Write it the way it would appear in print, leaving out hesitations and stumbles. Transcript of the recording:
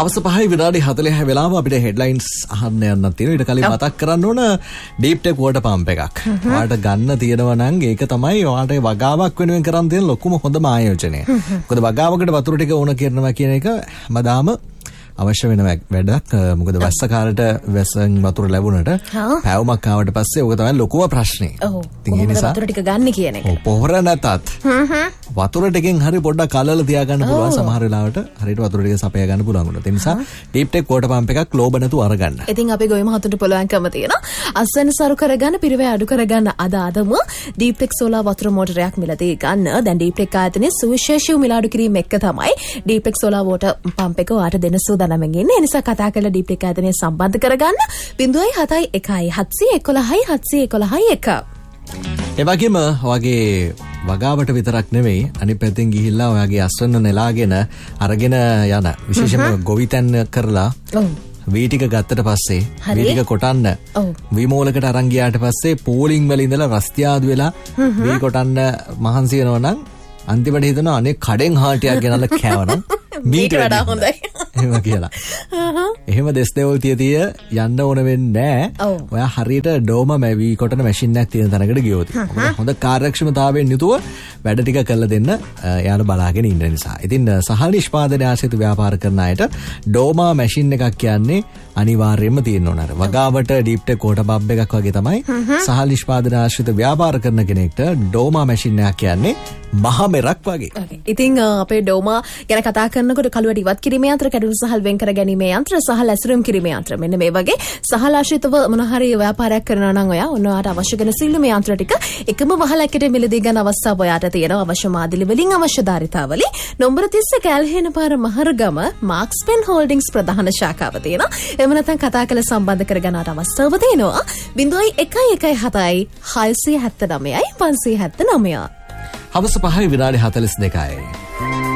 හවස 5:40 වෙලාව අපිට හෙඩ්ලයින්ස් අහන්න යන්න තියෙනවා. ඊට කලින් මතක් කරන්න ඕන ඩීප් ටෙක් වෝටර් පම්ප් එකක්. ඔයාලට ගන්න තියෙනවා නම් ඒක තමයි ඔයාලට වගාවක් වෙනුවෙන් කරන් තියෙන ලොකුම හොඳම ආයෝජනය. මොකද වගාවකට වතුර ටික ඕන කරනවා කියන එක මදාම අවශ්‍ය වෙන වැඩක්. මොකද වස්සකාරට වැස්සෙන් වතුර ලැබුණට පැවුමක් ආවට පස්සේ ඕක තමයි ලොකුම ප්‍රශ්නේ. ඉතින් ඒ නිසා වතුර ටික ගන්න කියන එක. පොහොර නැතත් වතුර ටිකෙන් හරි පොඩ්ඩක් කලලා තියාගන්න පුළුවන්. සමහර වෙලාවට හරියට වතුර ටික සපයා ගන්න පුළුවන් වුණා. ඒ නිසා ඩීප් ටෙක් වෝටර් පම්ප් එකක් ලෝබ නැතුව අරගන්න. ඉතින් අපි ගොවි මහතුන්ට පුළුවන්කම තියෙනවා. අස්වැන්න සරු කරගන්න පිරවේ අඩු කරගන්න අදම ඩීප් ටෙක් සෝලාර් වතුර මෝටරයක් මිලදී ගන්න. දැන් ඩීප් ටෙක් ආයතනයේ සුවිශේෂී මිලාඩු කිරීම එක්ක තමයි deep tech solar water pump එක ඔයාලට දෙන සූදානම්ෙන් ඉන්නේ. ඒ නිසා කතා කරලා ඩීප් ටෙක් ආයතනයේ සම්බන්ධ කරගන්න 071 711 711 ඒ වගේම ඔයගේ වගාවට විතරක් නෙවෙයි අනිත් පැත්තෙන් ගිහිල්ලා ඔයාගේ අස්වැන්න නෙලාගෙන අරගෙන යන විශේෂයෙන්ම ගොවිතැන් කරලා වී ටික ගත්තට පස්සේ වී ටික කොටන්න වී මෝලකට අරන් ගියාට පස්සේ පෝලිං වල ඉඳලා රස්තියාදු වෙලා වී කොටන්න මහන්සි වෙනවා නම් අන්තිමට හිතනවා අනේ කඩෙන් හාටියක් ගෙනල්ලා කෑවනම් මීට වඩා හොඳයි එහෙම කියලා. එහෙම දෙස් දෙවල් තිය යන්න ඕන වෙන්නේ නැහැ. ඔයා හරියට ඩෝම මැවි කොටන මැෂින් එකක් තියෙන තැනකට ගියොත්. හොඳ කාර්යක්ෂමතාවයෙන් යුතුව වැඩ ටික කරලා දෙන්න එයාලා බලාගෙන ඉන්න නිසා. ඉතින් සහල් නිෂ්පාදනය ආශ්‍රිත ව්‍යාපාර කරන අයට ඩෝමා මැෂින් එකක් කියන්නේ අනිවාර්යයෙන්ම තියෙන්න ඕන. වගාවට ඩීප් ටෙක් වෝටර් පම්ප් එකක් වගේ තමයි සහල් නිෂ්පාදන ආශ්‍රිත ව්‍යාපාර කරන කෙනෙක්ට ඩෝමා මැෂින් එකක් කියන්නේ මහ මෙරක් වගේ. ඉතින් අපේ ඩෝමා ගැන කතා කරනකොට කළුවට ඉවත් කිරීමේ යන්ත්‍ර, කැඩුණු සහල් වෙන් කර ගැනීමේ යන්ත්‍ර, සහල් ඇසුරුම් කිරීමේ යන්ත්‍ර, මෙන්න මේ වගේ සහල් ආශ්‍රිතව මොන හරි ව්‍යාපාරයක් කරනවා නම් ඔයාට අවශ්‍ය කරන සියලුම යන්ත්‍ර ටික එකම වහලකට මිලදී ගන්න අවස්ථාව ඔයාට තියෙනවා. අවශ්‍ය මාදිලි වලින් අවශ්‍ය ධාරිතාවලින් නම්බර 30 කැල්හේන පාර මහරගම මාක්ස් පෙන් හෝල්ඩින්ග්ස් ප්‍රධාන ශාඛාව තියෙනවා. එහෙම නැත්නම් කතා කරලා සම්බන්ධ කරගන්නට අවස්ථාව තියෙනවා. 0117 679 579. හවස 5:42